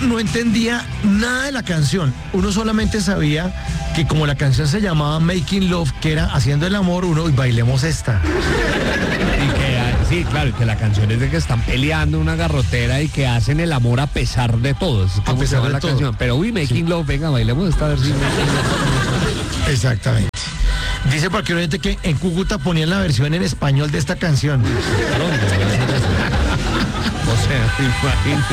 no entendía nada de la canción. Uno solamente sabía que como la canción se llamaba Making Love, que era haciendo el amor, uno, y bailemos esta. Sí, claro, y que la canción es de que están peleando una garrotera y que hacen el amor a pesar de todo. Es como A pesar se llama de la todo. canción. Pero Making Love, venga, bailemos esta versión. Exactamente. Dice por aquí un oyente que en Cúcuta ponían la versión en español de esta canción. O sea, imagínate.